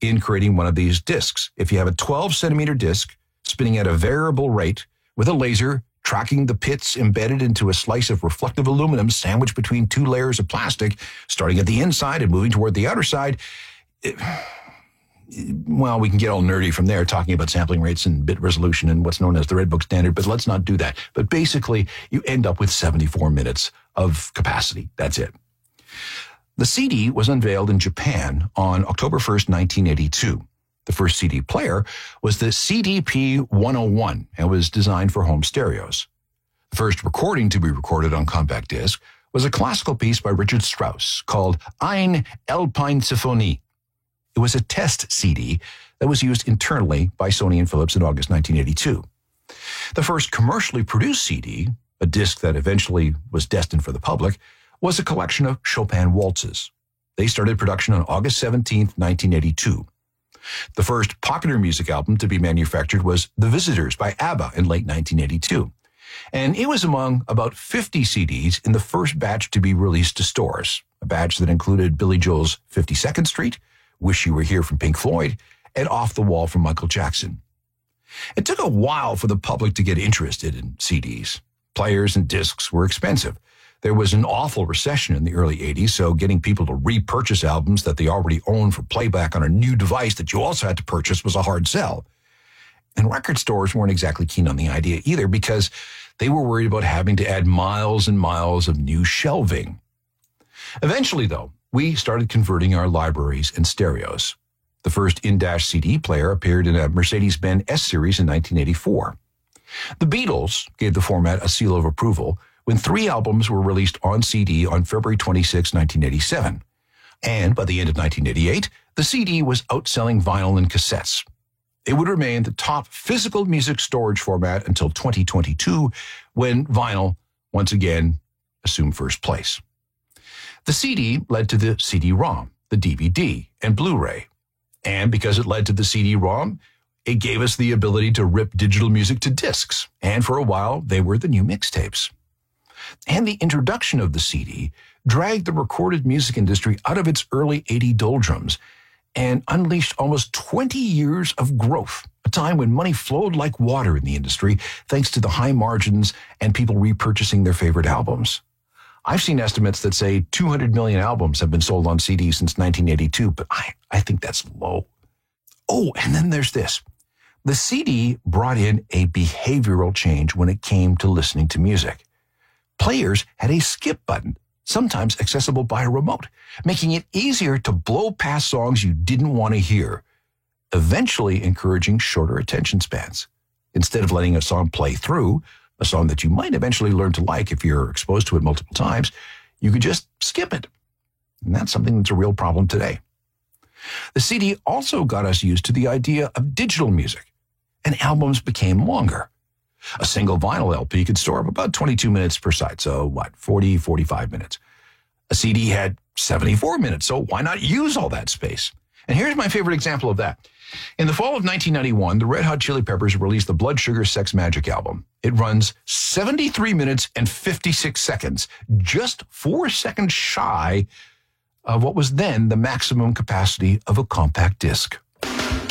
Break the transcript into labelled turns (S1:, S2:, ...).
S1: in creating one of these discs. If you have a 12-centimeter disc spinning at a variable rate with a laser tracking the pits embedded into a slice of reflective aluminum sandwiched between two layers of plastic, starting at the inside and moving toward the outer side, well, we can get all nerdy from there, talking about sampling rates and bit resolution and what's known as the Red Book standard, but let's not do that. But basically, you end up with 74 minutes of capacity. That's it. The CD was unveiled in Japan on October 1st, 1982. The first CD player was the CDP-101 and was designed for home stereos. The first recording to be recorded on compact disc was a classical piece by Richard Strauss called Eine Alpine Symphonie. It was a test CD that was used internally by Sony and Philips in August 1982. The first commercially produced CD, a disc that eventually was destined for the public, was a collection of Chopin waltzes. They started production on August 17, 1982. The first popular music album to be manufactured was The Visitors by ABBA in late 1982. And it was among about 50 CDs in the first batch to be released to stores, a batch that included Billy Joel's 52nd Street, Wish You Were Here from Pink Floyd, and Off the Wall from Michael Jackson. It took a while for the public to get interested in CDs. Players and discs were expensive. There was an awful recession in the early 80s, so getting people to repurchase albums that they already owned for playback on a new device that you also had to purchase was a hard sell. And record stores weren't exactly keen on the idea either because they were worried about having to add miles and miles of new shelving. Eventually, though, we started converting our libraries and stereos. The first in-dash CD player appeared in a Mercedes-Benz S-Series in 1984. The Beatles gave the format a seal of approval when 3 albums were released on CD on February 26, 1987. And by the end of 1988, the CD was outselling vinyl and cassettes. It would remain the top physical music storage format until 2022, when vinyl once again assumed first place. The CD led to the CD-ROM, the DVD, and Blu-ray. And because it led to the CD-ROM, it gave us the ability to rip digital music to discs. And for a while, they were the new mixtapes. And the introduction of the CD dragged the recorded music industry out of its early 80 doldrums and unleashed almost 20 years of growth, a time when money flowed like water in the industry thanks to the high margins and people repurchasing their favorite albums. I've seen estimates that say 200 million albums have been sold on CD since 1982, but I think that's low. Oh, and then there's this. The CD brought in a behavioral change when it came to listening to music. Players had a skip button, sometimes accessible by a remote, making it easier to blow past songs you didn't want to hear, eventually encouraging shorter attention spans. Instead of letting a song play through, a song that you might eventually learn to like if you're exposed to it multiple times, you could just skip it. And that's something that's a real problem today. The CD also got us used to the idea of digital music, and albums became longer. A single vinyl LP could store up about 22 minutes per side, so 40, 45 minutes. A CD had 74 minutes, so why not use all that space? And here's my favorite example of that. In the fall of 1991, the Red Hot Chili Peppers released the Blood Sugar Sex Magik album. It runs 73 minutes and 56 seconds, just 4 seconds shy of what was then the maximum capacity of a compact disc.